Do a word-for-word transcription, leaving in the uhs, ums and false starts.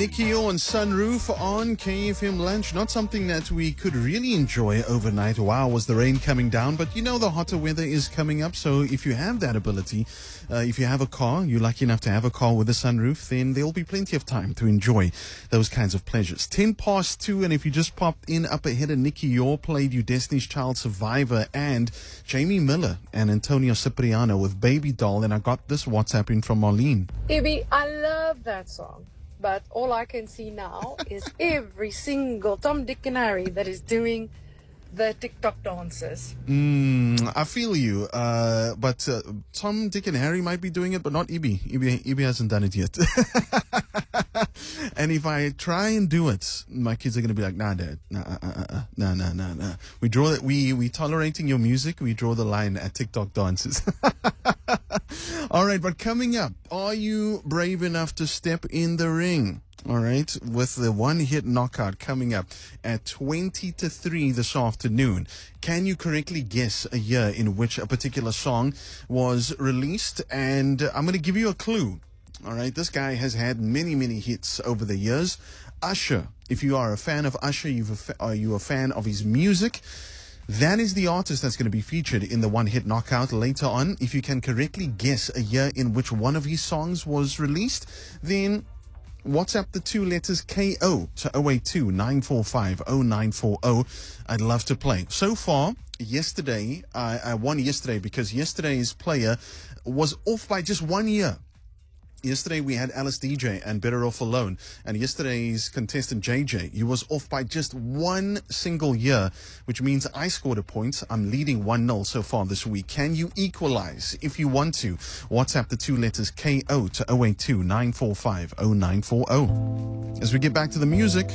Nicky O and Sunroof on K F M Lunch. Not something that we could really enjoy overnight. Wow, was the rain coming down? But you know the hotter weather is coming up. So if you have that ability, uh, if you have a car, you're lucky enough to have a car with a sunroof, then there'll be plenty of time to enjoy those kinds of pleasures. ten past two, and if you just popped in up ahead, of Nicky O played you Destiny's Child Survivor and Jamie Miller and Antonio Cipriano with Baby Doll. And I got this WhatsApp in from Marlene. Ibby, I love that song. But all I can see now is every single Tom, Dick, and Harry that is doing the TikTok dances. Mm, I feel you. Uh, but uh, Tom, Dick, and Harry might be doing it, but not Ibby. Ibby, Ibby hasn't done it yet. And if I try and do it, my kids are going to be like, nah, Dad. Nah, uh, uh, uh, nah, nah, nah, nah. We draw that. We, we tolerating your music. We draw the line at TikTok dances. All right, but coming up, are you brave enough to step in the ring? All right, with the one-hit knockout coming up at twenty to three this afternoon. Can you correctly guess a year in which a particular song was released? And I'm going to give you a clue. All right, this guy has had many, many hits over the years. Usher, if you are a fan of Usher, you've a fa- are you a fan of his music? That is the artist that's going to be featured in the one-hit knockout later on. If you can correctly guess a year in which one of his songs was released, then WhatsApp the two letters K O to zero eight two, nine four five, zero nine four zero. I'd love to play. So far, yesterday, I, I won yesterday because yesterday's player was off by just one year. Yesterday we had Alice D J and Better Off Alone, and yesterday's contestant J J, he was off by just one single year, which means I scored a point. I'm leading one nil so far this week. Can you equalize? If you want to, WhatsApp the two letters K O to zero eight two, nine four five, zero nine four zero. As we get back to the music,